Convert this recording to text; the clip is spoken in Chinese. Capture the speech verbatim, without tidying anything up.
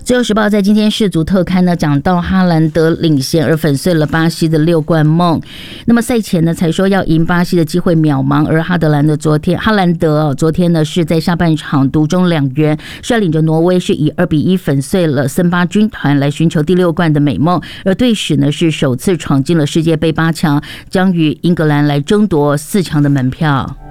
自由时报在今天世足特刊呢讲到哈兰德领先而粉碎了巴西的六冠梦。那么赛前呢才说要赢巴西的机会渺茫，而哈德兰的昨天哈兰德、哦、昨天呢是在下半场独中两元，率领着挪威是以二比一粉碎了森巴军团，来寻求第六冠的美梦。而队史呢是首次闯进了世界杯八强，将与英格兰来争夺四强的门票。